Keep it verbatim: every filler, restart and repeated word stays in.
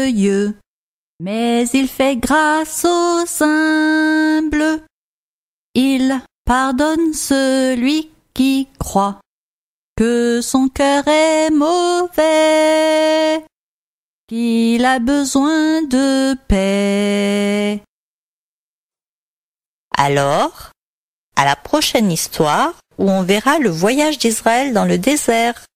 orgueilleux, mais il fait grâce aux humbles. Il pardonne celui qui croit que son cœur est mauvais, qu'il a besoin de paix. Alors, à la prochaine histoire où on verra le voyage d'Israël dans le désert.